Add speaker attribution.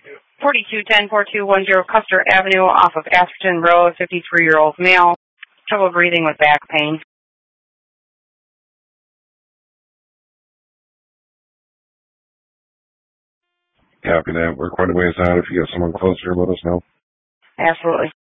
Speaker 1: 4210-4210 Custer Avenue off of Askerton Road, 53-year-old male, trouble breathing with back pain.
Speaker 2: Copy that. We're quite a ways out. If you get someone closer, let us know.
Speaker 1: Absolutely.